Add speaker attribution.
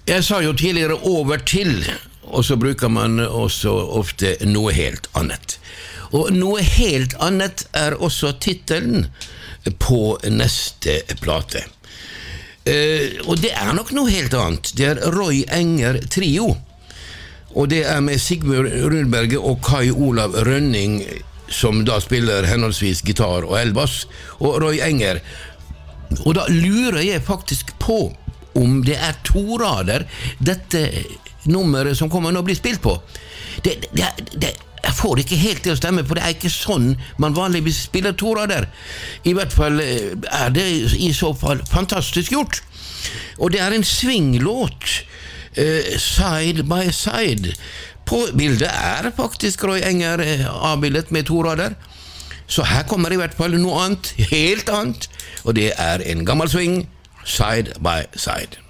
Speaker 1: Jeg sa jo tidligere over til, og så bruker man også ofte noe helt annet. Og noe helt annet også titelen på neste plate. Og det nok noe helt annet. Det Roy Enger Trio. Og det med Sigmund Rundberget og Kai Olav Rønning, som da spiller henholdsvis gitar og elbass, og Roy Enger. Og da lurer jeg faktisk på om det 2 rader dette nummeret som kommer nå blir spilt på. Jeg får ikke helt til å stemme, for det ikke sånn man vanligvis spiller 2 rader. I hvert fall det i så fall fantastisk gjort. Og det en swinglåt, Side by Side. På bildet faktisk Roy Enger avbildet med 2 rader. Så her kommer i hvert fall noe annet, helt annet, og det en gammel swing, Side by Side.